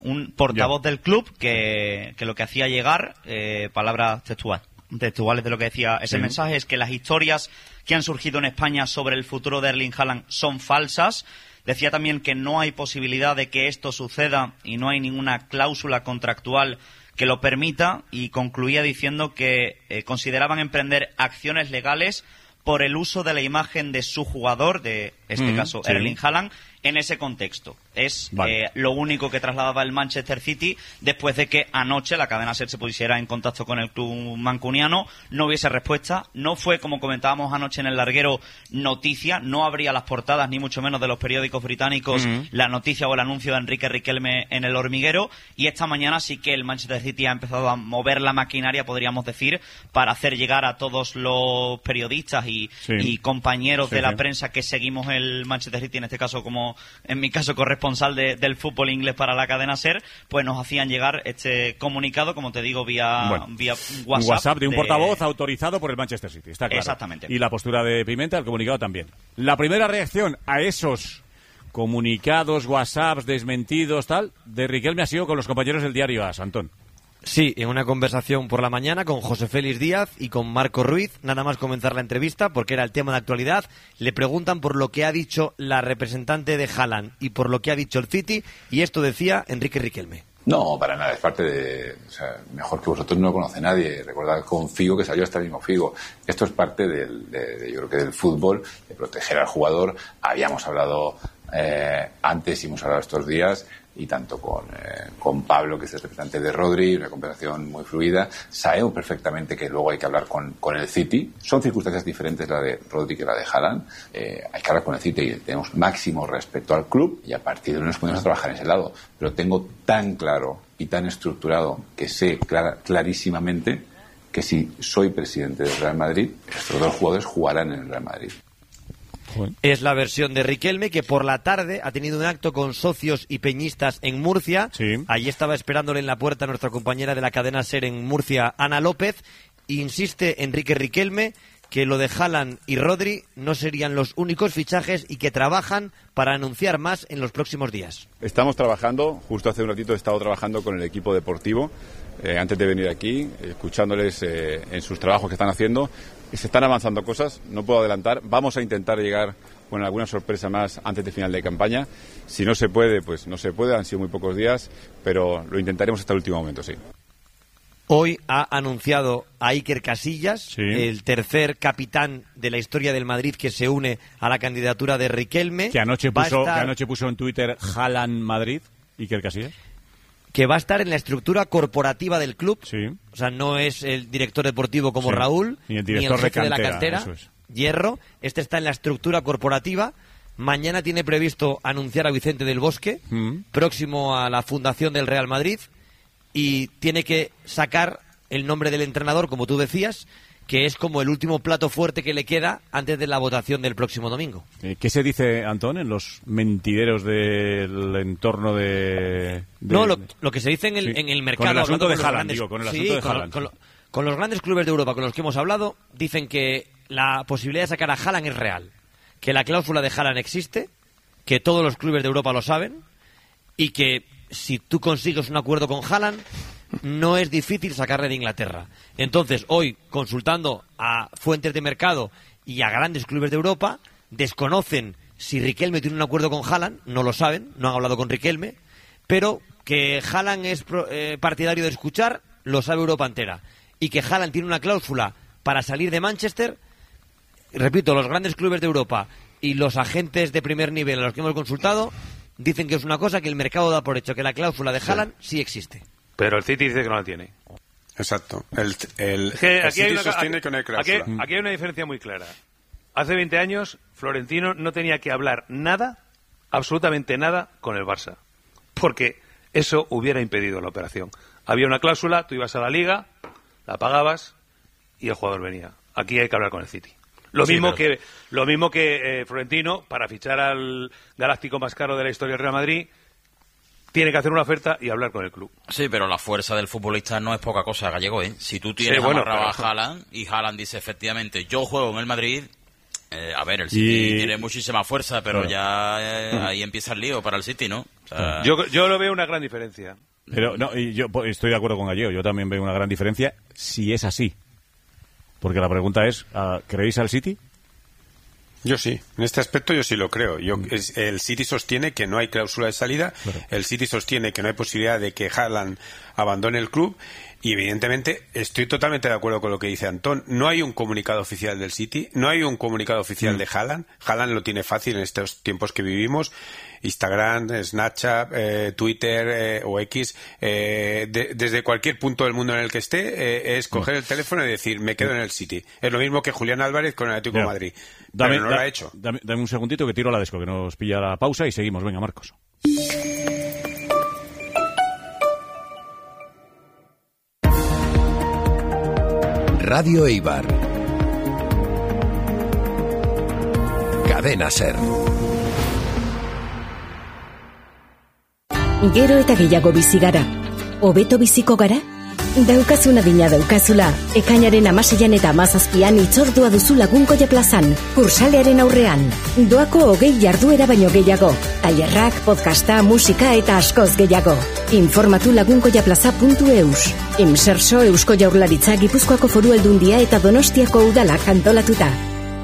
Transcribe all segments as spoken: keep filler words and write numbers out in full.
un portavoz ya. del club que, que lo que hacía llegar, eh, palabras textuales, textuales de lo que decía ese sí. mensaje, es que las historias que han surgido en España sobre el futuro de Erling Haaland son falsas. Decía también que no hay posibilidad de que esto suceda y no hay ninguna cláusula contractual que lo permita, y concluía diciendo que eh, consideraban emprender acciones legales por el uso de la imagen de su jugador, de este mm, caso sí. Erling Haaland, en ese contexto. Es vale. eh, lo único que trasladaba el Manchester City después de que anoche la cadena SER se pusiera en contacto con el club mancuniano. No hubiese respuesta. No fue, como comentábamos anoche en el larguero, noticia. No habría las portadas, ni mucho menos de los periódicos británicos, mm-hmm. la noticia o el anuncio de Enrique Riquelme en el hormiguero. Y esta mañana sí que el Manchester City ha empezado a mover la maquinaria, podríamos decir, para hacer llegar a todos los periodistas y, sí. y compañeros sí, de la sí. prensa que seguimos el Manchester City, en este caso como en mi caso corresponsal de, del fútbol inglés para la cadena SER, pues nos hacían llegar este comunicado, como te digo, vía, bueno, vía WhatsApp. Un WhatsApp de un de... portavoz autorizado por el Manchester City, está claro. Exactamente. Y la postura de Pimenta, el comunicado también. La primera reacción a esos comunicados, WhatsApps, desmentidos, tal, de Riquelme ha sido con los compañeros del diario AS, Antón. Sí, en una conversación por la mañana con José Félix Díaz y con Marco Ruiz, nada más comenzar la entrevista, porque era el tema de actualidad, le preguntan por lo que ha dicho la representante de Haaland y por lo que ha dicho el City, y esto decía Enrique Riquelme. No, para nada, es parte de... O sea, mejor que vosotros no lo conoce nadie. Recordad con Figo que salió hasta el mismo Figo. Esto es parte del, de, de, yo creo que del fútbol, de proteger al jugador. Habíamos hablado eh, antes y hemos hablado estos días, y tanto con, eh, con Pablo, que es el representante de Rodri, una conversación muy fluida. Sabemos perfectamente que luego hay que hablar con, con el City. Son circunstancias diferentes la de Rodri que la de Haaland. Eh, hay que hablar con el City y tenemos máximo respeto al club, y a partir de ahí nos podemos trabajar en ese lado. Pero tengo tan claro y tan estructurado que sé clara, clarísimamente que si soy presidente del Real Madrid, estos dos jugadores jugarán en el Real Madrid. Es la versión de Riquelme, que por la tarde ha tenido un acto con socios y peñistas en Murcia. Sí. Allí estaba esperándole en la puerta nuestra compañera de la cadena SER en Murcia, Ana López. Insiste Enrique Riquelme que lo de Haaland y Rodri no serían los únicos fichajes y que trabajan para anunciar más en los próximos días. Estamos trabajando, justo hace un ratito he estado trabajando con el equipo deportivo, eh, antes de venir aquí, escuchándoles eh, en sus trabajos que están haciendo. Se están avanzando cosas, no puedo adelantar. Vamos a intentar llegar con alguna sorpresa más antes de final de campaña. Si no se puede, pues no se puede, han sido muy pocos días, pero lo intentaremos hasta el último momento, sí. Hoy ha anunciado a Iker Casillas, sí. el tercer capitán de la historia del Madrid que se une a la candidatura de Riquelme. Que anoche puso, estar... que anoche puso en Twitter Haaland Madrid, Iker Casillas. Que va a estar en la estructura corporativa del club. Sí. O sea, no es el director deportivo como sí. Raúl, ni el, ni el jefe de, cantera, de la cantera, es. Hierro. Este está en la estructura corporativa. Mañana tiene previsto anunciar a Vicente del Bosque, mm. próximo a la fundación del Real Madrid, y tiene que sacar el nombre del entrenador, como tú decías, que es como el último plato fuerte que le queda antes de la votación del próximo domingo. ¿Qué se dice, Antón, en los mentideros del entorno de...? de... No, lo, lo que se dice en el, sí. en el mercado... Con el asunto de Haaland, grandes... digo, con el asunto sí, de con, Haaland. Con, lo, con los grandes clubes de Europa con los que hemos hablado, dicen que la posibilidad de sacar a Haaland es real, que la cláusula de Haaland existe, que todos los clubes de Europa lo saben, y que si tú consigues un acuerdo con Haaland, no es difícil sacarle de Inglaterra. Entonces, hoy, consultando a fuentes de mercado y a grandes clubes de Europa, desconocen si Riquelme tiene un acuerdo con Haaland, no lo saben, no han hablado con Riquelme, pero que Haaland es eh, partidario de escuchar, lo sabe Europa entera. Y que Haaland tiene una cláusula para salir de Manchester, repito, los grandes clubes de Europa y los agentes de primer nivel a los que hemos consultado dicen que es una cosa que el mercado da por hecho, que la cláusula de Haaland sí, sí existe. Pero el City dice que no la tiene. Exacto. El, el, es que el aquí City hay una, sostiene aquí, que no hay cláusula. Aquí, aquí hay una diferencia muy clara. Hace veinte años, Florentino no tenía que hablar nada, absolutamente nada, con el Barça. Porque eso hubiera impedido la operación. Había una cláusula, tú ibas a la Liga, la pagabas y el jugador venía. Aquí hay que hablar con el City. Lo sí, mismo pero... que lo mismo que eh, Florentino, para fichar al galáctico más caro de la historia del Real Madrid, tiene que hacer una oferta y hablar con el club. Sí, pero la fuerza del futbolista no es poca cosa, Gallego, ¿eh? Si tú tienes sí, bueno, amarrado pero... a Haaland y Haaland dice efectivamente, yo juego en el Madrid, Eh, a ver, el City Y- tiene muchísima fuerza, pero Claro. ya eh, ahí empieza el lío para el City, ¿no? O sea, Yo, yo lo veo una gran diferencia. Pero no, y yo pues, estoy de acuerdo con Gallego. Yo también veo una gran diferencia si es así. Porque la pregunta es, ah, ¿creéis al City? Yo sí, en este aspecto yo sí lo creo. Yo, es- el City sostiene que no hay cláusula de salida, el City sostiene que no hay posibilidad de que Haaland abandone el club y evidentemente estoy totalmente de acuerdo con lo que dice Antón. No hay un comunicado oficial del City, no hay un comunicado oficial de Haaland. Haaland lo tiene fácil en estos tiempos que vivimos. Instagram, Snapchat, eh, Twitter eh, o X, eh, de- desde cualquier punto del mundo en el que esté, eh, es coger el teléfono y decir, me quedo en el City. Es lo mismo que Julián Álvarez con el Atlético de Mira, Madrid. Dame, pero no da- lo ha hecho. Dame, dame un segundito que tiro la desco, que nos pilla la pausa y seguimos. Venga, Marcos. Radio Eibar. Cadena Ser. Gero eta gehiago bizi gara. Hobeto biziko gara? Daukazuna dina daukazula. Ekainaren amaseian eta amazazpian itzordua duzu Lagunkoia plazan. Kursalearen aurrean. Doako hogei jarduera baino gehiago. Tailerrak, podcasta, musika eta askoz gehiago. Informatu lagunkoiaplaza puntu eus. Imserso Eusko Jaurlaritza Gipuzkoako Foru Aldundia eta Donostiako udalak antolatuta.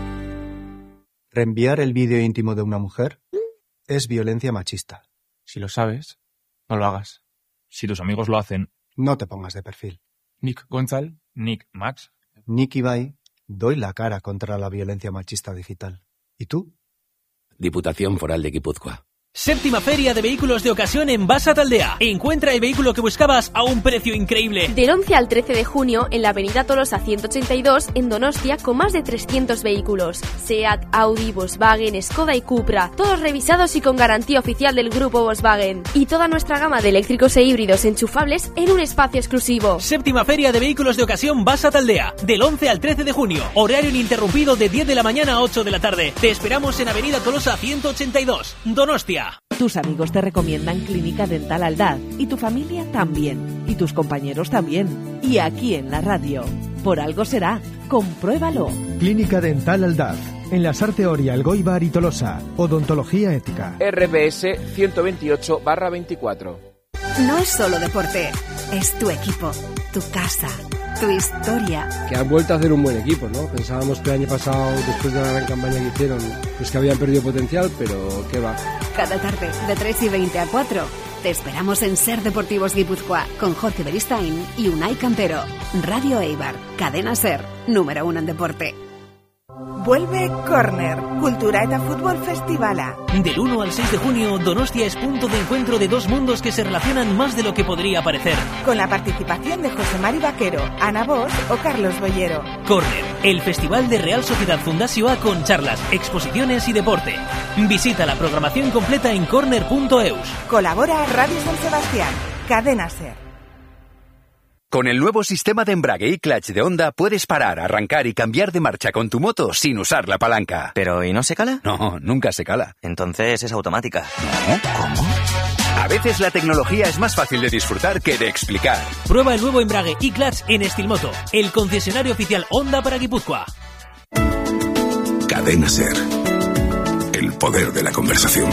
Reenviar el vídeo íntimo de una mujer es violencia machista. Si lo sabes, no lo hagas. Si tus amigos lo hacen. No te pongas de perfil. Nick Gonzal, Nick Max. Nick Ibai, doy la cara contra la violencia machista digital. ¿Y tú? Diputación Foral de Guipúzcoa. Séptima Feria de Vehículos de Ocasión en Basa Taldea. Encuentra el vehículo que buscabas a un precio increíble. Del once al trece de junio en la avenida Tolosa ciento ochenta y dos en Donostia con más de trescientos vehículos. SEAT, Audi, Volkswagen, Skoda y Cupra. Todos revisados y con garantía oficial del grupo Volkswagen. Y toda nuestra gama de eléctricos e híbridos enchufables en un espacio exclusivo. Séptima Feria de Vehículos de Ocasión Basa Taldea. Del once al trece de junio. Horario ininterrumpido de diez de la mañana a ocho de la tarde. Te esperamos en avenida Tolosa ciento ochenta y dos, Donostia. Tus amigos te recomiendan Clínica Dental Aldaz y tu familia también, y tus compañeros también, y aquí en la radio. Por algo será, compruébalo. Clínica Dental Aldaz, en la Sarte Oria, Elgoibar y Tolosa. Odontología ética. R B S ciento veintiocho barra veinticuatro. No es solo deporte, es tu equipo, tu casa, tu historia. Que han vuelto a hacer un buen equipo, ¿no? Pensábamos que el año pasado, después de la gran campaña que hicieron, pues que habían perdido potencial, pero qué va. Cada tarde, de tres y veinte a cuatro, te esperamos en Ser Deportivos Guipúzcoa, con Jorge Beristain y Unai Cantero. Radio Eibar, cadena Ser, número uno en deporte. Vuelve Corner, Cultura eta Fútbol Festivala. Del uno al seis de junio, Donostia es punto de encuentro de dos mundos que se relacionan más de lo que podría parecer. Con la participación de José Mari Vaquero, Ana Bosch o Carlos Boyero. Corner, el festival de Real Sociedad Fundación A con charlas, exposiciones y deporte. Visita la programación completa en corner punto eus. Colabora Radio San Sebastián, cadena Ser. Con el nuevo sistema de embrague y clutch de Honda puedes parar, arrancar y cambiar de marcha con tu moto sin usar la palanca. ¿Pero y no se cala? No, nunca se cala. Entonces es automática. ¿No? ¿Cómo? A veces la tecnología es más fácil de disfrutar que de explicar. Prueba el nuevo embrague y clutch en Estilmoto, el concesionario oficial Honda para Guipúzcoa. Cadena Ser. El poder de la conversación.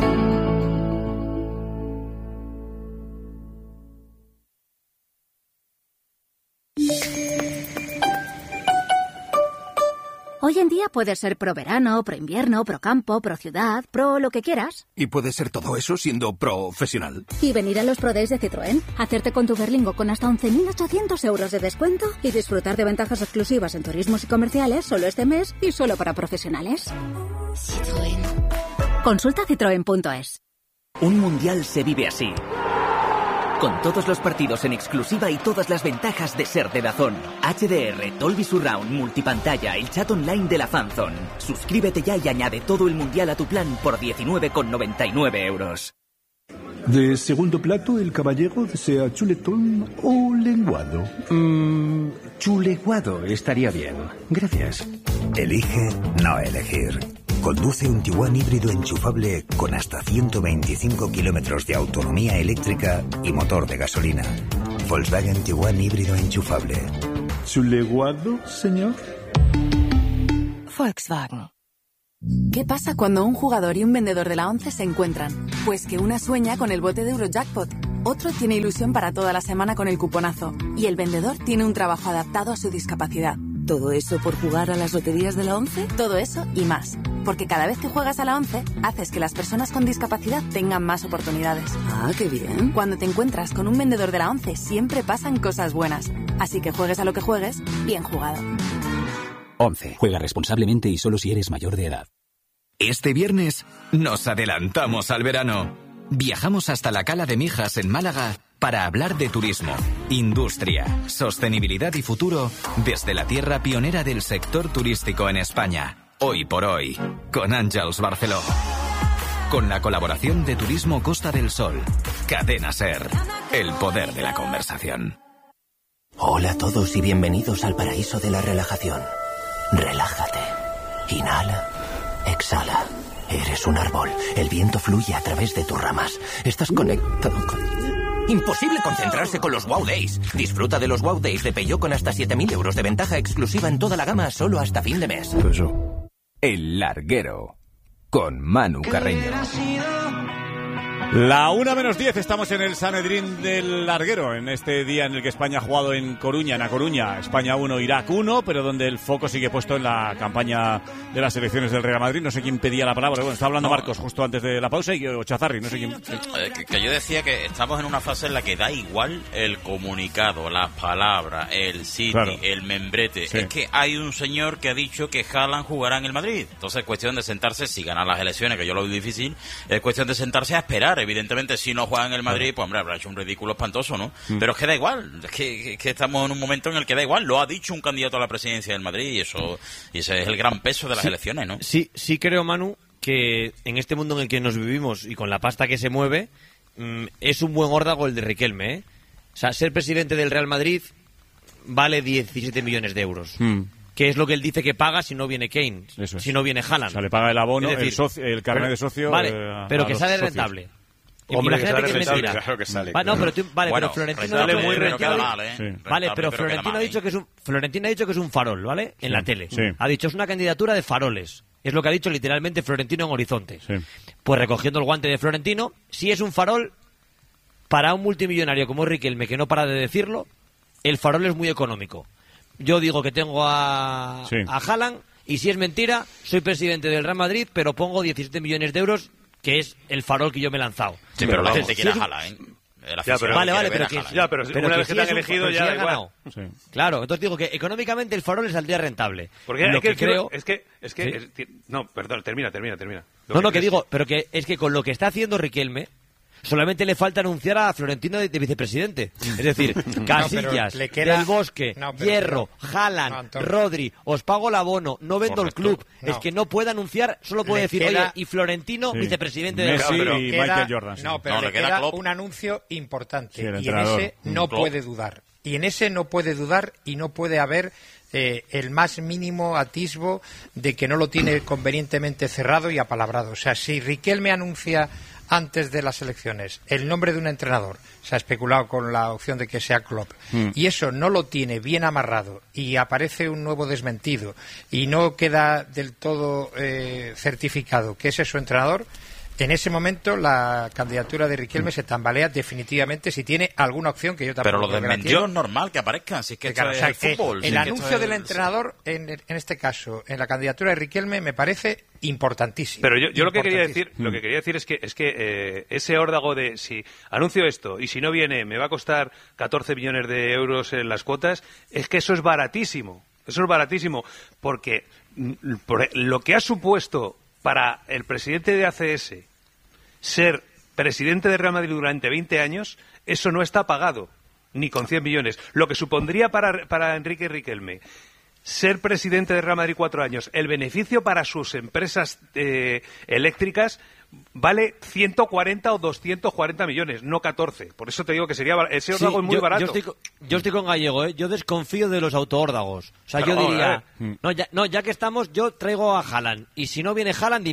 Hoy en día puedes ser pro verano, pro invierno, pro campo, pro ciudad, pro lo que quieras. Y puedes ser todo eso siendo profesional. Y venir a los Pro Days de Citroën, hacerte con tu Berlingo con hasta once mil ochocientos euros de descuento y disfrutar de ventajas exclusivas en turismos y comerciales solo este mes y solo para profesionales. Citroën. Consulta citroen punto es. Un mundial se vive así. Con todos los partidos en exclusiva y todas las ventajas de ser de DAZN. H D R, Dolby Surround, multipantalla, el chat online de la Fanzone. Suscríbete ya y añade todo el mundial a tu plan por diecinueve con noventa y nueve euros. De segundo plato, el caballero desea chuletón o lenguado. Mmm, chuleguado estaría bien. Gracias. Elige no elegir. Conduce un Tiguan híbrido enchufable con hasta ciento veinticinco kilómetros de autonomía eléctrica y motor de gasolina. Volkswagen Tiguan híbrido enchufable. ¿Chuleguado, señor? Volkswagen. ¿Qué pasa cuando un jugador y un vendedor de la ONCE se encuentran? Pues que una sueña con el bote de Eurojackpot, otro tiene ilusión para toda la semana con el cuponazo y el vendedor tiene un trabajo adaptado a su discapacidad. ¿Todo eso por jugar a las loterías de la ONCE? Todo eso y más. Porque cada vez que juegas a la ONCE, haces que las personas con discapacidad tengan más oportunidades. Ah, qué bien. Cuando te encuentras con un vendedor de la ONCE, siempre pasan cosas buenas. Así que juegues a lo que juegues, bien jugado. ONCE. Juega responsablemente y solo si eres mayor de edad. Este viernes nos adelantamos al verano. Viajamos hasta la Cala de Mijas en Málaga para hablar de turismo, industria, sostenibilidad y futuro desde la tierra pionera del sector turístico en España. Hoy por hoy, con Àngels Barceló. Con la colaboración de Turismo Costa del Sol. Cadena SER. El poder de la conversación. Hola a todos y bienvenidos al paraíso de la relajación. Relájate. Inhala. Exhala. Eres un árbol. El viento fluye a través de tus ramas. Estás conectado con... Imposible concentrarse con los Wow Days. Disfruta de los Wow Days de Peugeot con hasta siete mil euros de ventaja exclusiva en toda la gama solo hasta fin de mes. El Larguero. Con Manu Carreño. La una menos diez, estamos en el Sanedrín del Larguero, en este día en el que España ha jugado en Coruña, en A Coruña, España uno, Irak uno, pero donde el foco sigue puesto en la campaña de las elecciones del Real Madrid. No sé quién pedía la palabra, bueno, está hablando no. Marcos justo antes de la pausa y o Chazarri, no sé quién. Eh, que, que yo decía que estamos en una fase en la que da igual el comunicado, las palabras, el sitio, claro. el membrete. Sí. Es que hay un señor que ha dicho que Haaland jugará en el Madrid. Entonces es cuestión de sentarse, si ganan las elecciones, que yo lo veo difícil, es cuestión de sentarse a esperar. Evidentemente, si no juega en el Madrid, pues hombre, habrá hecho un ridículo espantoso, ¿no? Mm. Pero es que da igual, es que, que estamos en un momento en el que da igual. Lo ha dicho un candidato a la presidencia del Madrid y eso y ese es el gran peso de las sí, elecciones, ¿no? Sí, sí creo, Manu, que en este mundo en el que nos vivimos y con la pasta que se mueve, mmm, es un buen órdago el de Riquelme, ¿eh? O sea, ser presidente del Real Madrid vale diecisiete millones de euros. Mm. Que es lo que él dice que paga si no viene Kane, es. si no viene Haaland. O sea, le paga el abono, decir, el, socio, el carnet de socio. Vale, eh, pero que sale rentable. Hombre, que sale que rentable, claro que sale. Vale, no, pero, tú, vale, bueno, pero Florentino sale muy rentable, mal, ¿eh? sí. Vale, pero, pero Florentino ha dicho que es un Florentino ha dicho que es un farol, ¿vale? En sí, la tele. Sí. Ha dicho es una candidatura de faroles. Es lo que ha dicho literalmente Florentino en Horizonte. Sí. Pues recogiendo el guante de Florentino, si es un farol para un multimillonario como Riquelme, que no para de decirlo, el farol es muy económico. Yo digo que tengo a sí. a Haaland y si es mentira, soy presidente del Real Madrid, pero pongo diecisiete millones de euros, que es el farol que yo me he lanzado. Sí, pero la gente quiere a Haaland, ¿eh? Ya, pero, vale, vale, pero que, ya, pero, pero una que vez que sí te han elegido un, ya si ganado. Sí. Claro, entonces digo que económicamente el farol le saldría rentable. Porque lo es que, que creo es que es que ¿sí? es, no, perdón, termina, termina, termina. Lo no, no, que, que digo, pero que es que con lo que está haciendo Riquelme solamente le falta anunciar a Florentino de, de vicepresidente. Es decir, Casillas, no, queda... Del Bosque, no, pero, Hierro, pero... Haaland, no, Rodri, os pago el abono, no vendo Correcto. el club. No. Es que no puede anunciar, solo puede le decir, queda... oye, y Florentino, sí. vicepresidente del Messi club. y queda... Michael Jordan. Sí. No, pero no, le, le queda, queda un anuncio importante. Sí, y en ese no Klopp. puede dudar. Y en ese no puede dudar y no puede haber eh, el más mínimo atisbo de que no lo tiene convenientemente cerrado y apalabrado. O sea, si Riquelme anuncia antes de las elecciones el nombre de un entrenador, se ha especulado con la opción de que sea Klopp, mm. y eso no lo tiene bien amarrado y aparece un nuevo desmentido y no queda del todo eh, certificado que ese es su entrenador, en ese momento la candidatura de Riquelme se tambalea definitivamente si tiene alguna opción que yo tampoco. Pero lo desmentido es normal que aparezcan, si es que, claro, esto o sea, es el fútbol. El si anuncio es... del entrenador, en, en este caso, en la candidatura de Riquelme, me parece importantísimo. Pero yo, yo lo que quería decir, lo que quería decir es que es que eh, ese órdago de si anuncio esto y si no viene me va a costar catorce millones de euros en las cuotas, es que eso es baratísimo. Eso es baratísimo porque por lo que ha supuesto para el presidente de A C S ser presidente de Real Madrid durante veinte años, eso no está pagado, ni con cien millones. Lo que supondría para, para Enrique Riquelme ser presidente de Real Madrid cuatro años, el beneficio para sus empresas eh, eléctricas vale ciento cuarenta o doscientos cuarenta millones, no catorce. Por eso te digo que sería ese órdago sí, es muy yo, barato. Yo estoy, yo estoy con Gallego, ¿eh? Yo desconfío de los autoórdagos. O sea, Pero, yo diría, no ya, no, ya que estamos, yo traigo a Haaland. Y si no viene Haaland, dimito.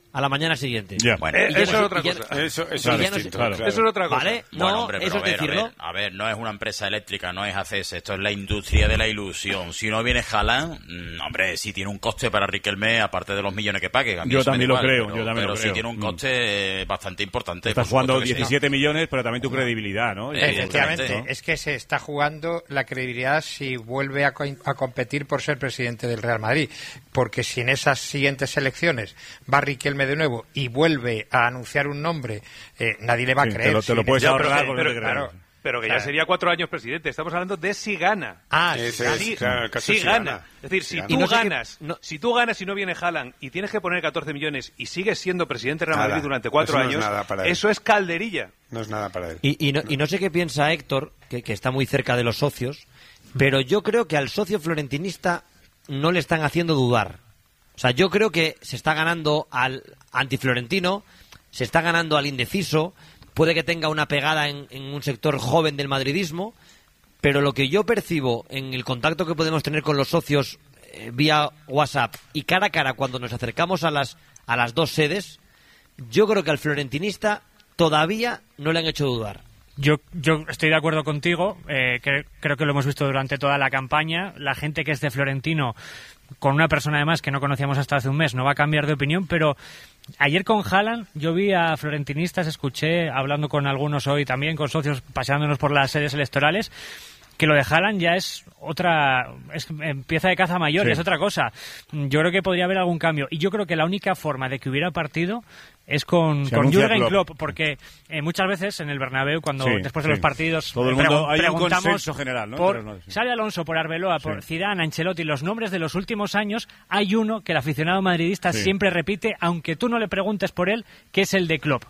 a la mañana siguiente. Ya. Bueno, eh, eso es otra cosa. Eso, eso, es distinto, claro. Eso es otra cosa. ¿Vale? No, bueno, hombre, pero eso a ver, es decirlo. a ver, a ver, no es una empresa eléctrica, no es A C S, esto es la industria de la ilusión. Si no viene Haaland, mmm, hombre, sí tiene un coste para Riquelme, aparte de los millones que pague. Yo también lo igual, creo, pero, yo también pero lo sí creo. tiene un coste mm. bastante importante. Estás jugando diecisiete sí. millones, pero también tu credibilidad, ¿no? Efectivamente, ¿no? Es que se está jugando la credibilidad si vuelve a, co a competir por ser presidente del Real Madrid. Porque si en esas siguientes elecciones va Riquelme de nuevo y vuelve a anunciar un nombre, eh, nadie le va sí, a creer. Te lo, te lo puedes ahorrar pero, pero, claro, pero que ya sería cuatro años presidente. Estamos hablando de si gana. Ah, sí, sí, sí, claro, si, si gana. gana. Es decir, si, si gana. tú no ganas, que, no. si tú ganas y no viene Haaland y tienes que poner catorce millones y sigues siendo presidente de Real Madrid nada, durante cuatro eso años, no es nada eso es calderilla. No es nada para él. Y, y, no, y no sé qué piensa Héctor, que, que está muy cerca de los socios, pero yo creo que al socio florentinista no le están haciendo dudar. O sea, yo creo que se está ganando al antiflorentino, se está ganando al indeciso, puede que tenga una pegada en, en un sector joven del madridismo, pero lo que yo percibo en el contacto que podemos tener con los socios eh, vía WhatsApp y cara a cara cuando nos acercamos a las, a las dos sedes, yo creo que al florentinista todavía no le han hecho dudar. Yo, yo estoy de acuerdo contigo, eh, que, creo que lo hemos visto durante toda la campaña. La gente que es de Florentino, con una persona además que no conocíamos hasta hace un mes, no va a cambiar de opinión, pero ayer con Haaland yo vi a florentinistas, escuché, hablando con algunos hoy también, con socios, paseándonos por las sedes electorales, que lo de Haaland ya es otra, es empieza de caza mayor, sí. Es otra cosa. Yo creo que podría haber algún cambio. Y yo creo que la única forma de que hubiera partido es con, con Jürgen Klopp, porque eh, muchas veces en el Bernabéu, cuando sí, después de sí. los partidos todo el mundo, hay un consenso general, ¿no? Por, no, sí. Sale Alonso por Arbeloa, por sí. Zidane, Ancelotti, los nombres de los últimos años, hay uno que el aficionado madridista sí. siempre repite, aunque tú no le preguntes por él, que es el de Klopp.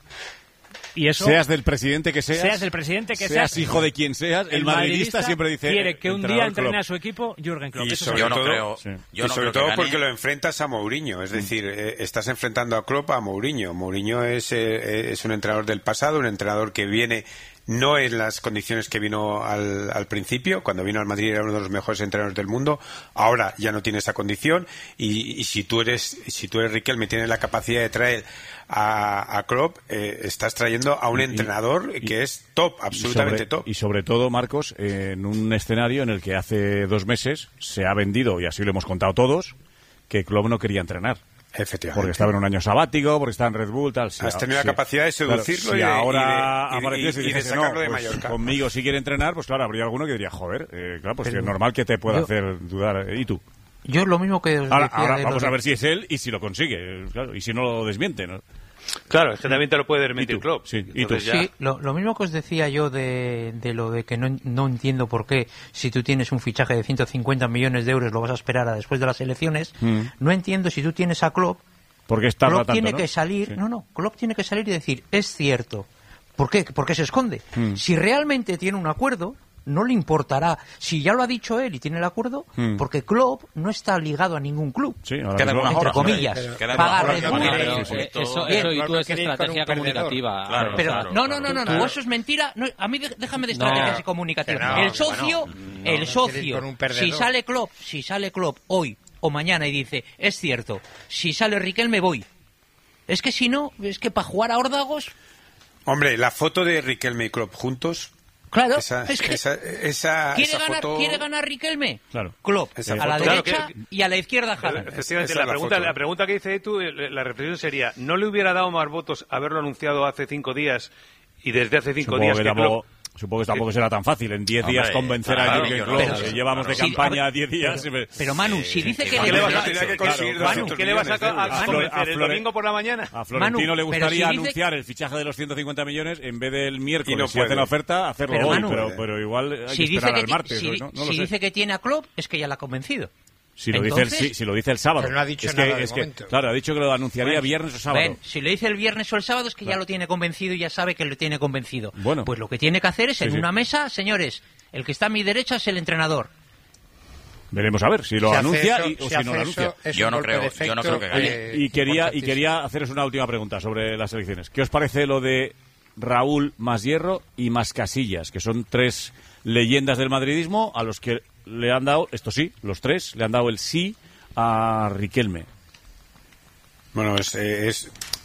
Y eso, seas del presidente que seas, seas del presidente que seas, seas hijo de quien seas, el, el madridista, madridista siempre dice quiere que un día entrene Klopp. a su equipo Jürgen Klopp. Y eso sobre yo todo, no creo, sí. yo y no sobre creo todo que porque lo enfrentas a Mourinho, es decir, eh, estás enfrentando a Klopp a Mourinho. Mourinho es, eh, es un entrenador del pasado, un entrenador que viene no en las condiciones que vino al, al principio. Cuando vino al Madrid era uno de los mejores entrenadores del mundo. Ahora ya no tiene esa condición y, y si tú eres si tú eres Riquelme, tienes la capacidad de traer a, a Klopp, eh, estás trayendo a un y, entrenador y, que es top, absolutamente y sobre, top. Y sobre todo, Marcos, eh, en un escenario en el que hace dos meses se ha vendido, y así lo hemos contado todos, que Klopp no quería entrenar. Efectivamente. Porque estaba en un año sabático, porque estaba en Red Bull, tal. Has tenido sí. la capacidad de seducirlo claro, y, si de, ahora y, de, y, de, y, y de sacarlo no, de pues Mallorca. Conmigo si quiere entrenar, pues claro, habría alguno que diría, joder, eh, claro, pues Pero, es normal que te pueda yo, hacer dudar. ¿Y tú? Yo lo mismo que os ahora, decía ahora de vamos de... a ver si es él y si lo consigue, claro, y si no lo desmiente, ¿no? Claro, es que también te lo puede desmentir Klopp. Sí, ¿y tú? Sí, lo, lo mismo que os decía yo de, de lo de que no, no entiendo por qué si tú tienes un fichaje de ciento cincuenta millones de euros lo vas a esperar a después de las elecciones. Mm. No entiendo si tú tienes a Klopp. Porque está Klopp tanto, tiene ¿no? que salir, sí. no, no, Klopp tiene que salir y decir, es cierto. ¿Por qué? ¿Por qué se esconde? Mm. Si realmente tiene un acuerdo, no le importará. Si ya lo ha dicho él y tiene el acuerdo, mm. porque Klopp no está ligado a ningún club. Sí, ahora queda entre horas, comillas. Pagar Red Bull. Eso, eso y tú es estrategia comunicativa. Claro, pero claro, no, no, no, no, no, eso es mentira. No, a mí déjame de estrategias no, comunicativas. No, el socio, bueno, no, el socio, si sale Klopp, si sale Klopp hoy o mañana y dice, es cierto, si sale Riquelme voy. Es que si no, es que para jugar a órdagos... Hombre, la foto de Riquelme y Klopp juntos... Claro, esa, es que esa, esa, ¿quiere, esa ganar, foto... ¿quiere ganar Riquelme? Claro. Klopp, a la foto, derecha claro, que... y a la izquierda Haaland. Efectivamente, esa la, la, pregunta, foto. la pregunta que dice tú, la reflexión sería, ¿no le hubiera dado más votos haberlo anunciado hace cinco días y desde hace cinco Supongo días que, que Klopp... Supongo que tampoco será tan fácil en diez días convencer a Jürgen Klopp, que llevamos de campaña diez días. Pero, pero Manu, si dice que... ¿Qué le vas a, ¿qué le vas a, a convencer el domingo por la mañana? A Florentino le gustaría anunciar el fichaje de los ciento cincuenta millones en vez del miércoles, si hace la oferta, hacerlo hoy, pero igual hay que esperar al martes. Si dice que tiene a Klopp, es que ya la ha convencido. Si lo, dice el, si, si lo dice el sábado. Pero no ha dicho es nada que, de es que, momento. Claro, ha dicho que lo anunciaría bueno, viernes o sábado. Ven, si lo dice el viernes o el sábado es que claro. ya lo tiene convencido y ya sabe que lo tiene convencido. Bueno. Pues lo que tiene que hacer es sí, en sí. una mesa, señores, el que está a mi derecha es el entrenador. Veremos a ver si lo si anuncia eso, y, o si, si no lo anuncia. Yo no, creo, yo no creo que gane. Eh, y, quería, y quería haceros una última pregunta sobre las elecciones. ¿Qué os parece lo de Raúl más Hierro y más Casillas, que son tres leyendas del madridismo a los que le han dado, esto sí, los tres, le han dado el sí a Riquelme? Bueno, es, es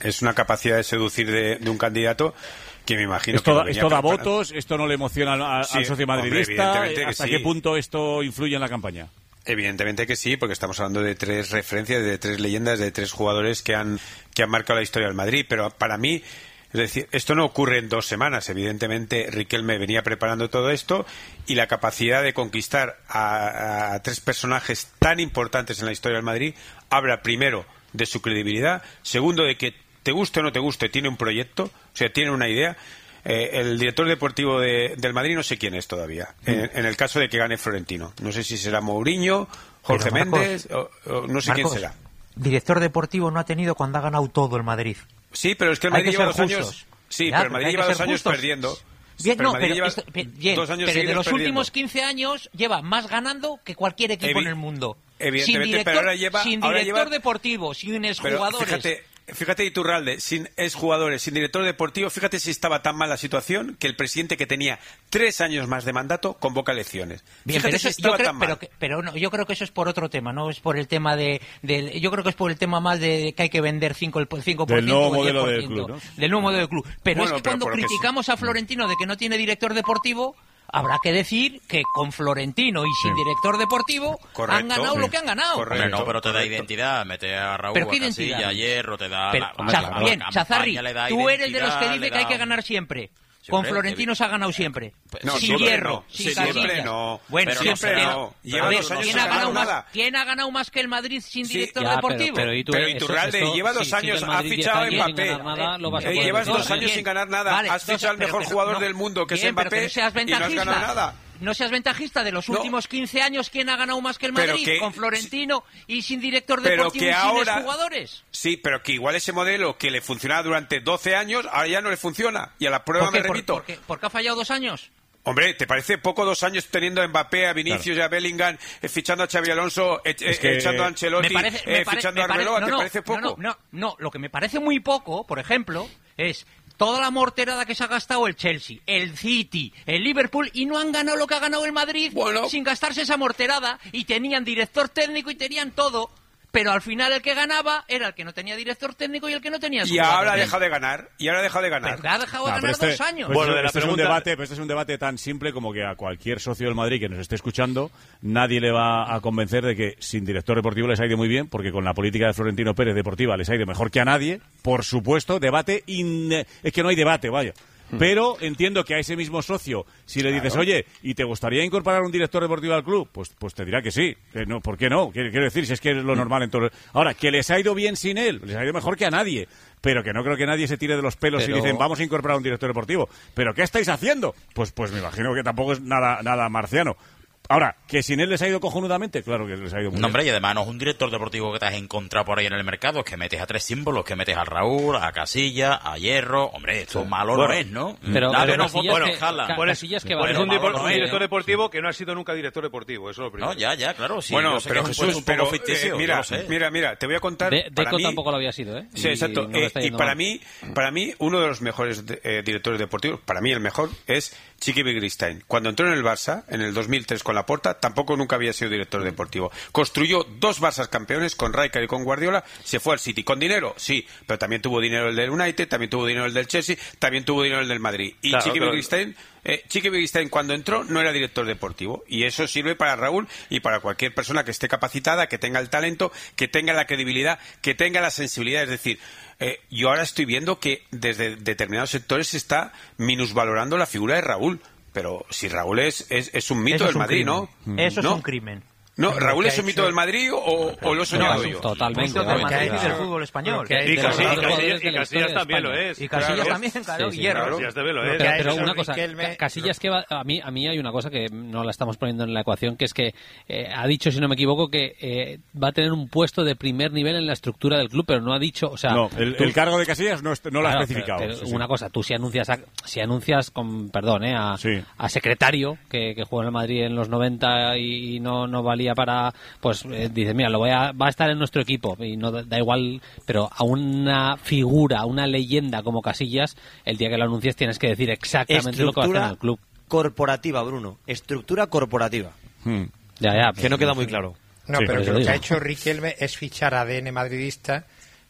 es una capacidad de seducir de, de un candidato que me imagino esto, que esto da votos, esto no le emociona al, sí, al socio madridista. Hombre, ¿Hasta sí. qué punto esto influye en la campaña? Evidentemente que sí, porque estamos hablando de tres referencias, de tres leyendas, de tres jugadores que han que han marcado la historia del Madrid. Pero para mí, es decir, esto no ocurre en dos semanas. Evidentemente, Riquelme venía preparando todo esto y la capacidad de conquistar a, a tres personajes tan importantes en la historia del Madrid habla primero de su credibilidad, segundo de que te guste o no te guste, tiene un proyecto, o sea, tiene una idea. Eh, el director deportivo de, del Madrid no sé quién es todavía, mm. en, en el caso de que gane Florentino. No sé si será Mourinho, Jorge Marcos, Méndez, o, o no sé Marcos, quién será. Director deportivo no ha tenido cuando ha ganado todo el Madrid. Sí, pero es que el Madrid lleva dos años... Sí, ya, pero el Madrid lleva dos años justos. perdiendo. Bien, pero no, pero, lleva esto, bien, dos años pero de los perdiendo. últimos quince años lleva más ganando que cualquier equipo Evi- en el mundo. Evidentemente, sin director, pero ahora lleva... Sin ahora director lleva, deportivo, sin exjugadores... Fíjate, fíjate Iturralde, sin exjugadores, sin director deportivo, fíjate si estaba tan mal la situación que el presidente que tenía tres años más de mandato convoca elecciones. Bien, fíjate pero, si eso, yo creo, tan mal. pero, pero no, yo creo que eso es por otro tema, no es por el tema de... de yo creo que es por el tema más de que hay que vender cinco, el cinco por ciento del nuevo o modelo diez por del ciento, club, ¿no? Del nuevo modelo del club. Pero bueno, es que pero cuando criticamos sí. a Florentino de que no tiene director deportivo... Habrá que decir que con Florentino y sin sí. director deportivo Correcto, han ganado sí. lo que han ganado. Correcto, no, pero te da identidad, mete a Raúl, ¿Pero a Casilla, a Hierro, te da... Pero, la, Chaz, la, bien, la Chazarri, tú eres de los que dice que hay que da... ganar siempre. Con Siempre, Florentino se ha ganado siempre. No, sin Hierro, no. sin sí, Casillas. Siempre no. Bueno, pero siempre no. no. Lleva ver, dos años ¿quién, sin ha ganado ganar más, nada. ¿Quién ha ganado más que el Madrid sin sí, director ya, deportivo? Pero, pero, pero Iturralde, eso, lleva dos si años, ha fichado a Mbappé. Nada, lo vas a eh, llevas dos años bien. sin ganar nada. Vale, has fichado al mejor pero, jugador no, del mundo, que bien, es Mbappé, no seas y no has ganado nada. No seas ventajista. De los últimos no. quince años, ¿quién ha ganado más que el Madrid? Que, con Florentino y sin director deportivo y sin ahora, jugadores. Sí, pero que igual ese modelo que le funcionaba durante doce años, ahora ya no le funciona. Y a la prueba me remito. ¿Por, por, por qué ha fallado dos años? Hombre, ¿te parece poco dos años teniendo a Mbappé, a Vinicius claro. y a Bellingham, eh, fichando a Xabi Alonso, eh, es que... echando a Ancelotti, me parece, me eh, pare, fichando me pare, a Arbeloa? No, ¿Te no, parece poco? No, no, no, no, lo que me parece muy poco, por ejemplo, es... toda la morterada que se ha gastado el Chelsea, el City, el Liverpool, y no han ganado lo que ha ganado el Madrid bueno. sin gastarse esa morterada, y tenían director técnico y tenían todo, pero al final el que ganaba era el que no tenía director técnico y el que no tenía... Y ahora deja de ganar, y ahora deja de ganar. Pero ha dejado de no, ganar este, dos años. Pues bueno, de la este, pregunta... es un debate, pero este es un debate tan simple como que a cualquier socio del Madrid que nos esté escuchando, nadie le va a convencer de que sin director deportivo les ha ido muy bien, porque con la política de Florentino Pérez deportiva les ha ido mejor que a nadie. Por supuesto, debate... In... Es que no hay debate, vaya. Pero entiendo que a ese mismo socio, si le dices, claro. oye, ¿y te gustaría incorporar un director deportivo al club? Pues pues te dirá que sí. Que no, ¿por qué no? Quiero decir, si es que es lo normal en todo. Ahora, que les ha ido bien sin él, les ha ido mejor que a nadie. Pero que no creo que nadie se tire de los pelos pero... y dicen, vamos a incorporar un director deportivo. ¿Pero qué estáis haciendo? Pues pues me imagino que tampoco es nada, nada marciano. Ahora, ¿que sin él les ha ido cojonudamente? Claro que les ha ido muy no, bien. Hombre, y además no es un director deportivo que te has encontrado por ahí en el mercado, es que metes a tres símbolos, que metes a Raúl, a Casilla, a Hierro. Hombre, esto sí. malo bueno, no es, ¿no? Pero, Dale, pero no, bueno, que, jala. Ca- Casillas que va es un, dipor, no un director es, deportivo que no ha sido nunca director deportivo, eso es lo primero. No, ya, ya, claro. Sí, bueno, sé pero que Jesús, un pero, ficticio, eh, mira, sé. mira, mira, te voy a contar... De, Deco mí, tampoco lo había sido, ¿eh? Sí, exacto. Y, eh, y para mal. mí, para mí, uno de los mejores eh, directores deportivos, para mí el mejor, es Chiqui Begiristain. Cuando entró en el Barça, en el dos mil tres con Laporta, tampoco nunca había sido director deportivo. Construyó dos Barças campeones con Rijkaard y con Guardiola, se fue al City. ¿Con dinero? Sí, pero también tuvo dinero el del United, también tuvo dinero el del Chelsea, también tuvo dinero el del Madrid. Y claro, Chiqui claro. Begiristain, eh, Chiqui Begiristain cuando entró no era director deportivo. Y eso sirve para Raúl y para cualquier persona que esté capacitada, que tenga el talento, que tenga la credibilidad, que tenga la sensibilidad. Es decir, eh, yo ahora estoy viendo que desde determinados sectores se está minusvalorando la figura de Raúl. Pero si Raúl es, es, es un mito del Madrid, crimen. ¿no? Eso ¿no? es un crimen. No, ¿Raúl es un mito del Madrid o, o lo he soñado no, yo? Totalmente. Un mito del Madrid y del fútbol español. Y Casillas, y Casillas también lo es. Y Casillas también, claro, sí, y Hierro. Casillas también lo es. Pero, pero una cosa, Casillas que va, a mí a mí hay una cosa que no la estamos poniendo en la ecuación, que es que eh, ha dicho, si no me equivoco, que eh, va a tener un puesto de primer nivel en la estructura del club, pero no ha dicho, o sea... No, el, tú, el cargo de Casillas no, no lo ha claro, especificado. Pero, pero sí, una sí. cosa, tú si anuncias a, si anuncias con, perdón, eh, a, sí. a secretario, que, que jugó en el Madrid en los noventa y, y no, no valía para... pues eh, dices, mira, lo voy a, va a estar en nuestro equipo y no da, da igual, pero a una figura, a una leyenda como Casillas, el día que lo anuncies tienes que decir exactamente Estructura lo que va a hacer en el club. Corporativa, Bruno. Estructura corporativa. Hmm. Ya, ya. Que no queda muy claro. No, sí, pero que lo digo. que ha hecho Riquelme es fichar a A D N madridista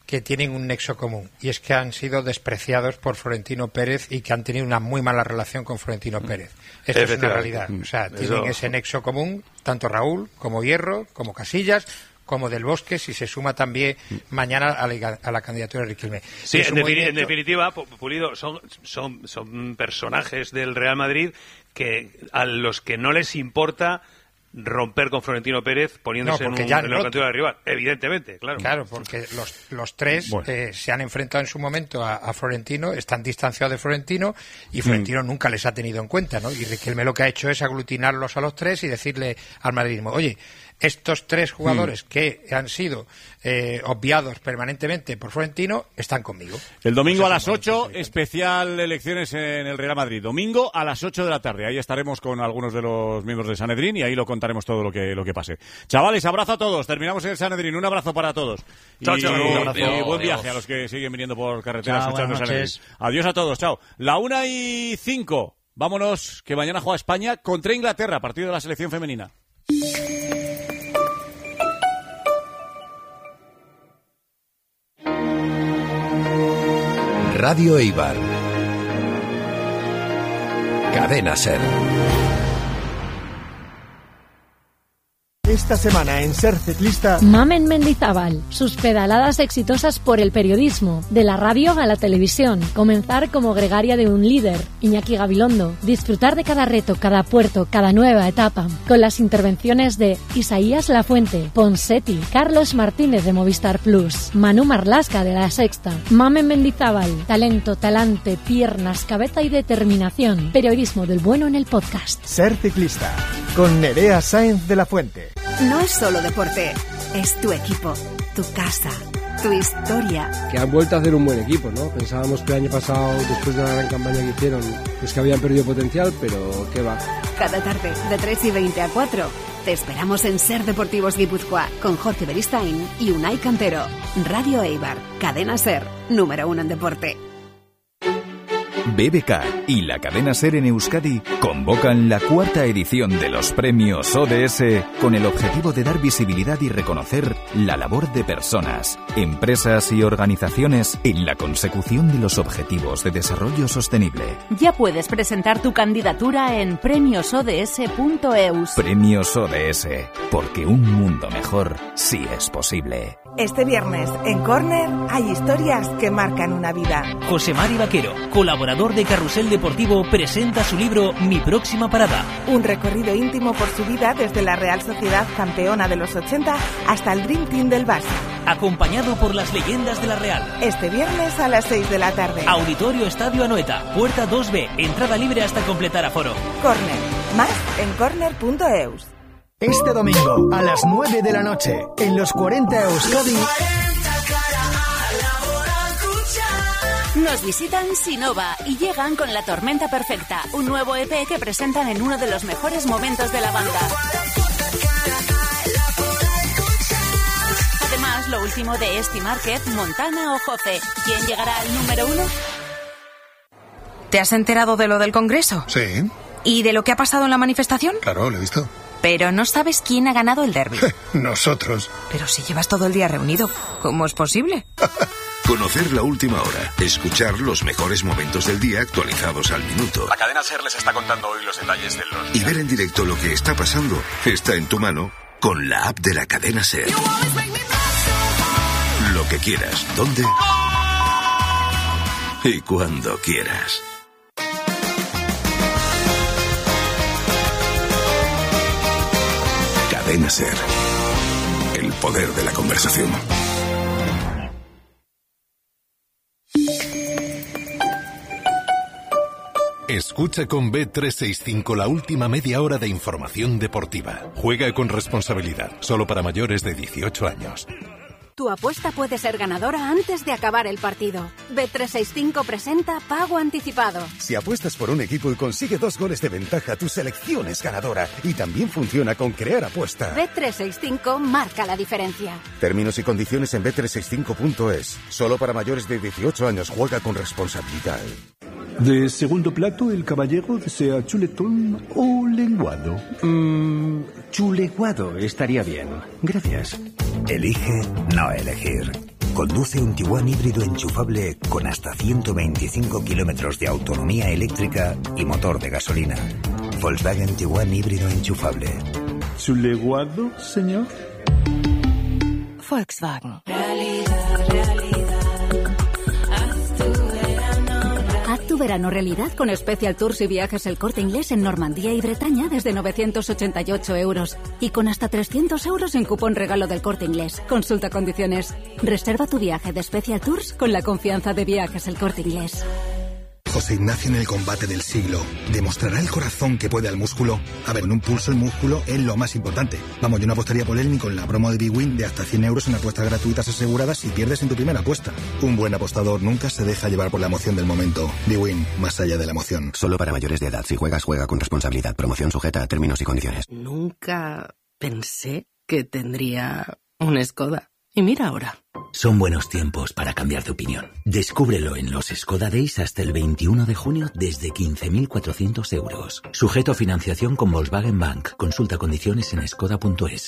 que tienen un nexo común, y es que han sido despreciados por Florentino Pérez y que han tenido una muy mala relación con Florentino Pérez. Esto es una realidad. O sea, tienen Eso... ese nexo común, tanto Raúl como Hierro, como Casillas, como Del Bosque, si se suma también mañana a la, a la candidatura de Riquelme. Sí, en, movimiento... en definitiva, Pulido, son, son, son personajes del Real Madrid que a los que no les importa romper con Florentino Pérez poniéndose no, en, un, en la candidatura de rival, evidentemente, claro. Claro, porque los, los tres bueno. eh, se han enfrentado en su momento a, a Florentino, están distanciados de Florentino y Florentino mm. nunca les ha tenido en cuenta, ¿no? Y Riquelme lo que ha hecho es aglutinarlos a los tres y decirle al madridismo, oye, estos tres jugadores mm. que han sido eh, obviados permanentemente por Florentino están conmigo. El domingo pues a las ocho, especial elecciones en el Real Madrid. Domingo a las ocho de la tarde. Ahí estaremos con algunos de los miembros del Sanedrín y ahí lo contaremos todo lo que lo que pase. Chavales, abrazo a todos. Terminamos en el Sanedrín. Un abrazo para todos. Chao, y, chao. Y, un abrazo. y buen viaje a los que siguen viniendo por carretera chao, escuchando el Sanedrín. Adiós a todos. Chao. La una y cinco. Vámonos, que mañana juega España contra Inglaterra, partido de la selección femenina. Radio Eibar. Cadena Ser. Esta semana en Ser Ciclista, Mamen Mendizábal, sus pedaladas exitosas por el periodismo, de la radio a la televisión, comenzar como gregaria de un líder, Iñaki Gabilondo, disfrutar de cada reto, cada puerto, cada nueva etapa, con las intervenciones de Isaías Lafuente, Ponseti, Carlos Martínez de Movistar Plus, Manu Marlasca de La Sexta. Mamen Mendizábal, talento, talante, piernas, cabeza y determinación, periodismo del bueno en el podcast. Ser Ciclista, con Nerea Sáenz de la Fuente. No es solo deporte, es tu equipo, tu casa, tu historia. Que han vuelto a hacer un buen equipo, ¿no? Pensábamos que el año pasado, después de la gran campaña que hicieron, es que habían perdido potencial, pero qué va. Cada tarde, de tres y veinte a cuatro, te esperamos en Ser Deportivos Guipúzcoa, con Jorge Beristain y Unai Cantero. Radio Eibar, Cadena Ser, número uno en deporte. B B K y la cadena SER en Euskadi convocan la cuarta edición de los premios O D S con el objetivo de dar visibilidad y reconocer la labor de personas, empresas y organizaciones en la consecución de los objetivos de desarrollo sostenible. Ya puedes presentar tu candidatura en premios o d s punto e u s. Premios O D S, porque un mundo mejor sí es posible. Este viernes, en Corner, hay historias que marcan una vida. José Mari Vaquero, colaborador de Carrusel Deportivo, presenta su libro Mi próxima parada. Un recorrido íntimo por su vida desde la Real Sociedad campeona de los ochenta hasta el Dream Team del Barça. Acompañado por las leyendas de la Real. Este viernes a las seis de la tarde. Auditorio Estadio Anoeta, puerta dos B, entrada libre hasta completar aforo. Corner, más en corner punto e u s. Este domingo, a las nueve de la noche, en los cuarenta Euskadi, nos visitan Sinova y llegan con La Tormenta Perfecta, un nuevo E P que presentan en uno de los mejores momentos de la banda. Además, lo último de Esti Márquez, Montana o Jose. ¿Quién llegará al número uno? ¿Te has enterado de lo del Congreso? Sí. ¿Y de lo que ha pasado en la manifestación? Claro, lo he visto. Pero no sabes quién ha ganado el derbi. Nosotros. Pero si llevas todo el día reunido, ¿cómo es posible? Conocer la última hora, escuchar los mejores momentos del día actualizados al minuto. La cadena SER les está contando hoy los detalles de los... Y ver en directo lo que está pasando está en tu mano con la app de la cadena SER. Lo que quieras, dónde y cuando quieras. Cadena SER. El poder de la conversación. Escucha con B trescientos sesenta y cinco la última media hora de información deportiva. Juega con responsabilidad, solo para mayores de dieciocho años. Tu apuesta puede ser ganadora antes de acabar el partido. B trescientos sesenta y cinco presenta Pago Anticipado. Si apuestas por un equipo y consigue dos goles de ventaja, tu selección es ganadora. Y también funciona con Crear Apuesta. B trescientos sesenta y cinco marca la diferencia. Términos y condiciones en b trescientos sesenta y cinco punto es. Solo para mayores de dieciocho años. Juega con responsabilidad. De segundo plato, el caballero desea chuletón o lenguado. Mmm, chuleguado estaría bien. Gracias. Elige no elegir. Conduce un Tiguan híbrido enchufable con hasta ciento veinticinco kilómetros de autonomía eléctrica y motor de gasolina. Volkswagen Tiguan híbrido enchufable. ¿Chuleguado, señor? Volkswagen. Realidad, realidad. Haz tu verano. Haz tu verano realidad con Special Tours y viajes El Corte Inglés en Normandía y Bretaña desde novecientos ochenta y ocho euros. Y con hasta trescientos euros en cupón regalo del Corte Inglés. Consulta condiciones. Reserva tu viaje de Special Tours con la confianza de viajes El Corte Inglés. José Ignacio en el combate del siglo. ¿Demostrará el corazón que puede al músculo? A ver, en un pulso el músculo es lo más importante. Vamos, yo no apostaría por él ni con la promo de Bwin de hasta cien euros en apuestas gratuitas aseguradas si pierdes en tu primera apuesta. Un buen apostador nunca se deja llevar por la emoción del momento. Bwin, más allá de la emoción. Solo para mayores de edad. Si juegas, juega con responsabilidad. Promoción sujeta a términos y condiciones. Nunca pensé que tendría un Skoda. Y mira ahora. Son buenos tiempos para cambiar de opinión. Descúbrelo en los Skoda Days hasta el veintiuno de junio desde quince mil cuatrocientos euros. Sujeto a financiación con Volkswagen Bank. Consulta condiciones en skoda punto es.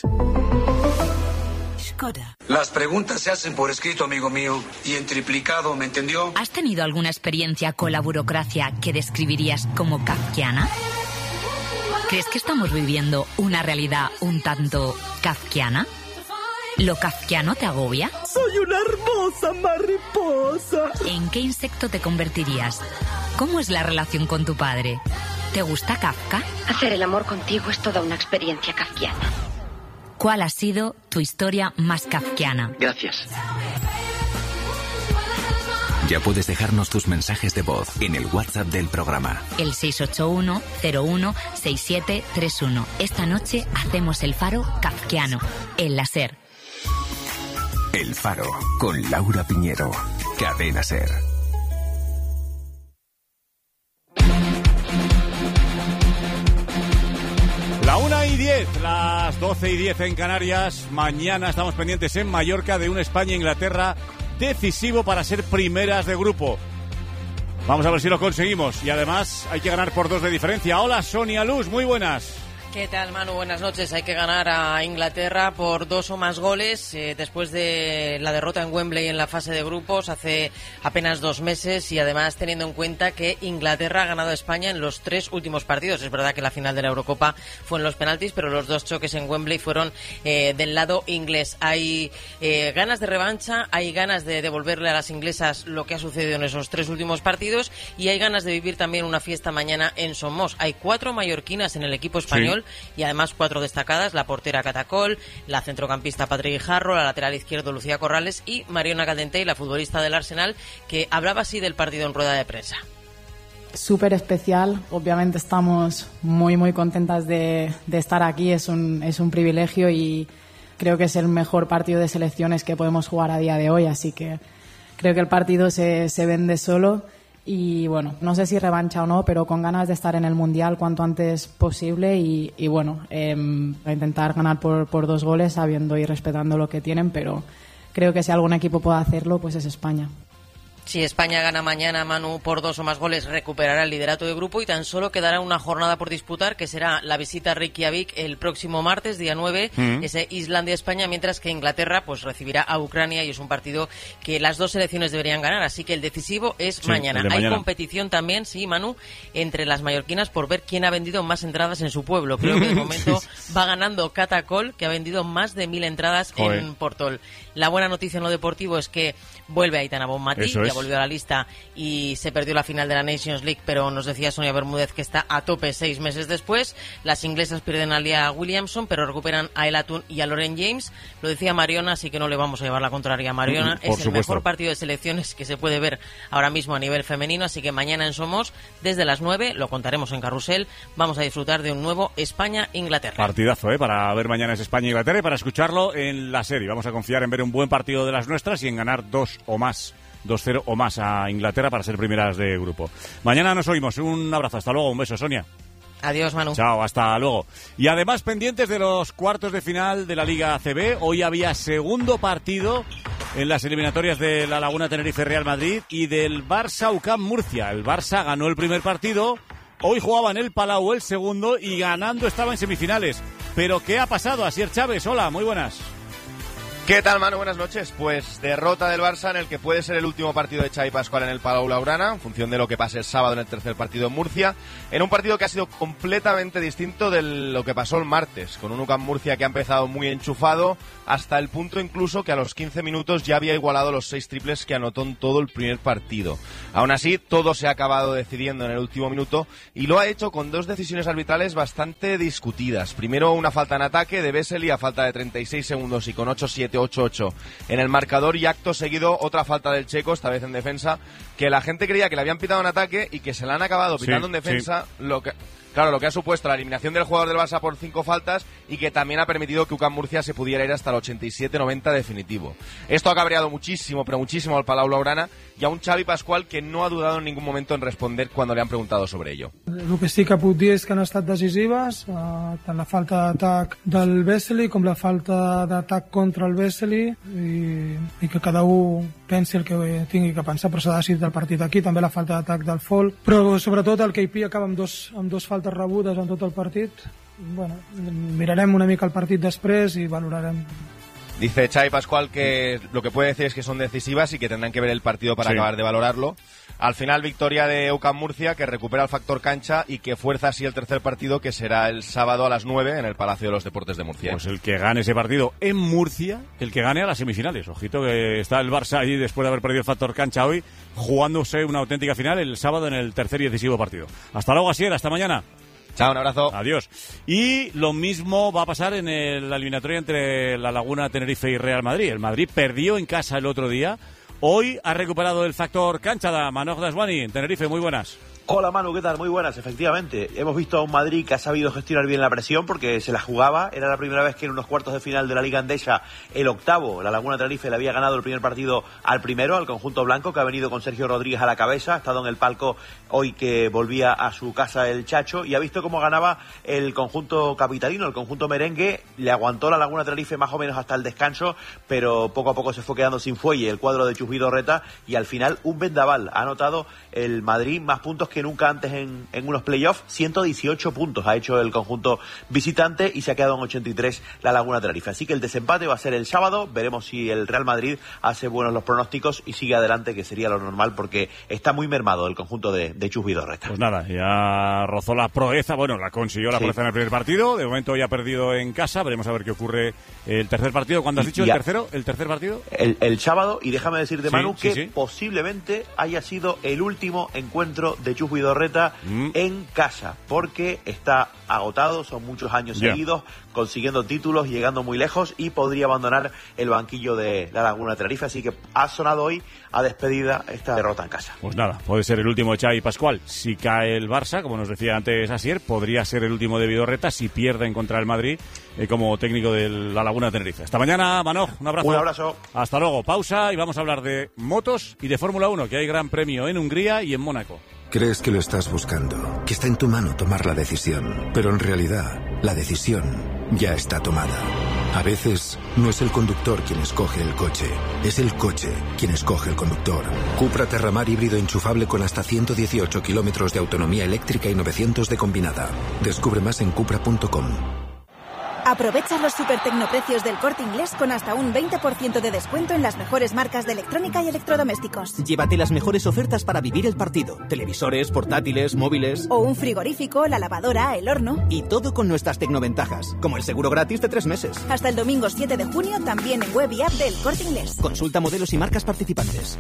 Skoda. Las preguntas se hacen por escrito, amigo mío, y en triplicado, ¿me entendió? ¿Has tenido alguna experiencia con la burocracia que describirías como kafkiana? ¿Crees que estamos viviendo una realidad un tanto kafkiana? ¿Lo kafkiano te agobia? Soy una hermosa mariposa. ¿En qué insecto te convertirías? ¿Cómo es la relación con tu padre? ¿Te gusta Kafka? Hacer el amor contigo es toda una experiencia kafkiana. ¿Cuál ha sido tu historia más kafkiana? Gracias. Ya puedes dejarnos tus mensajes de voz en el WhatsApp del programa. El seis ocho uno cero uno seis siete tres uno. Esta noche hacemos el faro kafkiano, el láser. El Faro, con Laura Piñero. Cadena SER. La una y diez, las doce y diez en Canarias. Mañana estamos pendientes en Mallorca de un España-Inglaterra decisivo para ser primeras de grupo. Vamos a ver si lo conseguimos. Y además hay que ganar por dos de diferencia. Hola, Sonia Luz, muy buenas. ¿Qué tal, Manu? Buenas noches. Hay que ganar a Inglaterra por dos o más goles eh, después de la derrota en Wembley en la fase de grupos hace apenas dos meses y además teniendo en cuenta que Inglaterra ha ganado a España en los tres últimos partidos. Es verdad que la final de la Eurocopa fue en los penaltis, pero los dos choques en Wembley fueron eh, del lado inglés. Hay eh, ganas de revancha, hay ganas de devolverle a las inglesas lo que ha sucedido en esos tres últimos partidos y hay ganas de vivir también una fiesta mañana en Somos. Hay cuatro mallorquinas en el equipo español. Sí. Y además cuatro destacadas, la portera Catacol, la centrocampista Patrick Guijarro, la lateral izquierdo Lucía Corrales y Mariona Caldentey, la futbolista del Arsenal, que hablaba así del partido en rueda de prensa. Súper especial, obviamente estamos muy muy contentas de, de estar aquí, es un, es un privilegio y creo que es el mejor partido de selecciones que podemos jugar a día de hoy, así que creo que el partido se, se vende solo. Y bueno, no sé si revancha o no, pero con ganas de estar en el Mundial cuanto antes posible y, y bueno, eh, intentar ganar por, por dos goles sabiendo y respetando lo que tienen, pero creo que si algún equipo puede hacerlo, pues es España. Si España gana mañana, Manu, por dos o más goles, recuperará el liderato de grupo y tan solo quedará una jornada por disputar, que será la visita a Reykjavik el próximo martes, día nueve, mm. ese Islandia-España, mientras que Inglaterra pues recibirá a Ucrania y es un partido que las dos selecciones deberían ganar, así que el decisivo es sí, mañana. Hay mañana. Competición también, sí, Manu, entre las mallorquinas por ver quién ha vendido más entradas en su pueblo. Creo que de momento va ganando Catacol, que ha vendido más de mil entradas Joder. en Portol. La buena noticia en lo deportivo es que vuelve Aitana Bonmatí, ya volvió a la lista y se perdió la final de la Nations League, pero nos decía Sonia Bermúdez que está a tope seis meses después. Las inglesas pierden a Lia Williamson, pero recuperan a Ella Toone y a Lauren James. Lo decía Mariona, así que no le vamos a llevar la contraria a Mariona. Por es supuesto. El mejor partido de selecciones que se puede ver ahora mismo a nivel femenino, así que mañana en Somos, desde las nueve, lo contaremos en Carrusel, vamos a disfrutar de un nuevo España-Inglaterra. Partidazo, ¿eh? Para ver mañana es España-Inglaterra y para escucharlo en la serie. Vamos a confiar en ver un buen partido de las nuestras y en ganar dos o más. dos cero o más a Inglaterra para ser primeras de grupo. Mañana nos oímos. Un abrazo. Hasta luego. Un beso, Sonia. Adiós, Manu. Chao, hasta luego. Y además pendientes de los cuartos de final de la Liga A C B. Hoy había segundo partido en las eliminatorias de la Laguna Tenerife Real Madrid y del Barça U C A M Murcia. El Barça ganó el primer partido. Hoy jugaba en el Palau el segundo y ganando estaba en semifinales. ¿Pero qué ha pasado? Asier Chávez, hola, muy buenas. ¿Qué tal, Manu? Buenas noches. Pues derrota del Barça en el que puede ser el último partido de Xavi Pascual en el Palau Blaugrana, en función de lo que pase el sábado en el tercer partido en Murcia, en un partido que ha sido completamente distinto de lo que pasó el martes, con un U C A M Murcia que ha empezado muy enchufado, hasta el punto incluso que a los quince minutos ya había igualado los seis triples que anotó en todo el primer partido. Aún así, todo se ha acabado decidiendo en el último minuto y lo ha hecho con dos decisiones arbitrales bastante discutidas. Primero, una falta en ataque de Vesely a falta de treinta y seis segundos y con ocho siete ocho ocho en el marcador, y acto seguido otra falta del checo, esta vez en defensa, que la gente creía que le habían pitado en ataque y que se la han acabado pitando sí, en defensa, sí. lo que... Claro, lo que ha supuesto la eliminación del jugador del Barça por cinco faltas y que también ha permitido que U C A M Murcia se pudiera ir hasta el ochenta y siete noventa definitivo. Esto ha cabreado muchísimo, pero muchísimo al Palau Blaugrana y a un Xavi Pascual que no ha dudado en ningún momento en responder cuando le han preguntado sobre ello. El que sí que puc dir és que han estat decisives, uh, tant la falta d'atac del Vesely com la falta d'atac contra el Vesely, i, i que cada un pensi el que tingui que pensar, però s'ha decidit el partit aquí, també la falta d'atac del Fol, però sobretot el K P acaba amb dos, amb dos faltes rebudes en tot el partit. Bueno, mirarem una mica el partit després i valorarem. Dice Xavi Pascual que lo que puede decir es que son decisivas y que tendrán que ver el partido para sí. acabar de valorarlo. Al final, victoria de U C A M Murcia, que recupera el factor cancha y que fuerza así el tercer partido, que será el sábado a las nueve en el Palacio de los Deportes de Murcia. Pues el que gane ese partido en Murcia, el que gane a las semifinales. Ojito que está el Barça ahí después de haber perdido el factor cancha hoy, jugándose una auténtica final el sábado en el tercer y decisivo partido. Hasta luego, Asier, hasta mañana. Chao, un abrazo. Adiós. Y lo mismo va a pasar en el, la eliminatoria entre La Laguna, Tenerife y Real Madrid. El Madrid perdió en casa el otro día. Hoy ha recuperado el factor cancha de Manoj Daswani en Tenerife. Muy buenas. Hola Manu, ¿qué tal? Muy buenas, efectivamente. Hemos visto a un Madrid que ha sabido gestionar bien la presión porque se la jugaba. Era la primera vez que en unos cuartos de final de la Liga Andesa, el octavo, la Laguna Tenerife le había ganado el primer partido al primero, al conjunto blanco, que ha venido con Sergio Rodríguez a la cabeza. Ha estado en el palco hoy que volvía a su casa el Chacho y ha visto cómo ganaba el conjunto capitalino, el conjunto merengue. Le aguantó la Laguna Tenerife más o menos hasta el descanso, pero poco a poco se fue quedando sin fuelle el cuadro de Chus Vidorreta y al final un vendaval. Ha anotado el Madrid más puntos que nunca antes en, en unos playoffs, ciento dieciocho puntos ha hecho el conjunto visitante y se ha quedado en ochenta y tres la Laguna Tenerife. Así que el desempate va a ser el sábado, veremos si el Real Madrid hace buenos los pronósticos y sigue adelante, que sería lo normal porque está muy mermado el conjunto de, de Chus Vidorreta. Pues nada, ya rozó la proeza, bueno, la consiguió la sí. proeza en el primer partido, de momento ya ha perdido en casa, veremos a ver qué ocurre el tercer partido. ¿Cuándo has dicho el tercero? ¿El tercer partido? El, el sábado, y déjame decirte, sí, Manu, sí, que sí. posiblemente haya sido el último encuentro de Chus Vidorreta Mm. en casa, porque está agotado, son muchos años yeah. seguidos consiguiendo títulos, llegando muy lejos y podría abandonar el banquillo de la Laguna Tenerife, así que ha sonado hoy a despedida esta derrota en casa. Pues nada, puede ser el último de Xavi Pascual si cae el Barça, como nos decía antes Asier, podría ser el último de Vidorreta si pierde en contra del Madrid eh, como técnico de la Laguna Tenerife. Hasta mañana, Manoj, un abrazo. Un abrazo. Hasta luego, pausa y vamos a hablar de motos y de Fórmula uno, que hay gran premio en Hungría y en Mónaco. Crees que lo estás buscando, que está en tu mano tomar la decisión, pero en realidad la decisión ya está tomada. A veces no es el conductor quien escoge el coche, es el coche quien escoge el conductor. Cupra Terramar híbrido enchufable con hasta ciento dieciocho kilómetros de autonomía eléctrica y novecientos de combinada. Descubre más en cupra punto com. Aprovecha los super tecnoprecios del Corte Inglés con hasta un veinte por ciento de descuento en las mejores marcas de electrónica y electrodomésticos. Llévate las mejores ofertas para vivir el partido. Televisores, portátiles, móviles... O un frigorífico, la lavadora, el horno... Y todo con nuestras tecnoventajas, como el seguro gratis de tres meses. Hasta el domingo siete de junio, también en web y app del Corte Inglés. Consulta modelos y marcas participantes.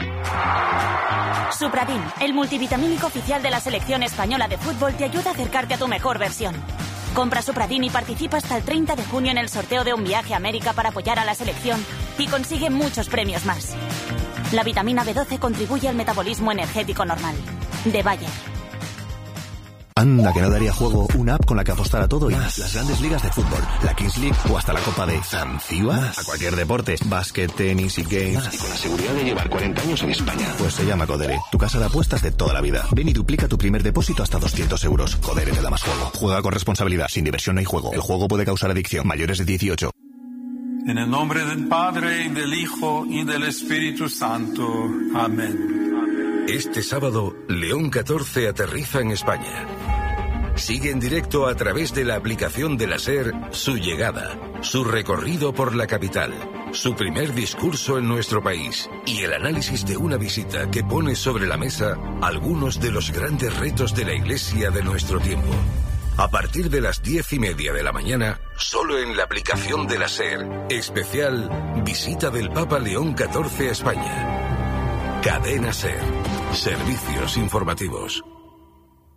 Supradim, el multivitamínico oficial de la selección española de fútbol, te ayuda a acercarte a tu mejor versión. Compra Supradim y participa hasta el treinta de junio en el sorteo de un viaje a América para apoyar a la selección y consigue muchos premios más. La vitamina B doce contribuye al metabolismo energético normal. De Bayer. Anda, que no daría juego una app con la que apostar a todo y más. Las grandes ligas de fútbol, la Kings League o hasta la Copa de Zanzíbar. A cualquier deporte, básquet, tenis y games. Más. Y con la seguridad de llevar cuarenta años en España. Pues se llama Codere, tu casa de apuestas de toda la vida. Ven y duplica tu primer depósito hasta doscientos euros. Codere te da más juego. Juega con responsabilidad, sin diversión no hay juego. El juego puede causar adicción. Mayores de dieciocho. En el nombre del Padre, y del Hijo, y del Espíritu Santo. Amén. Este sábado, León catorce aterriza en España. Sigue en directo a través de la aplicación de la SER su llegada, su recorrido por la capital, su primer discurso en nuestro país y el análisis de una visita que pone sobre la mesa algunos de los grandes retos de la Iglesia de nuestro tiempo. A partir de las diez y media de la mañana, solo en la aplicación de la SER, especial Visita del Papa León catorce a España. Cadena SER. Servicios informativos.